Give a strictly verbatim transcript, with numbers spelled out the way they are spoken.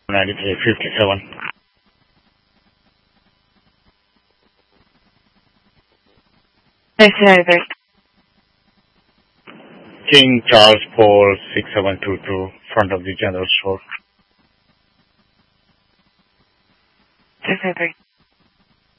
ninety-three fifty-seven. Listen over. King Charles Paul six seven two two, front of the general store. Listen over.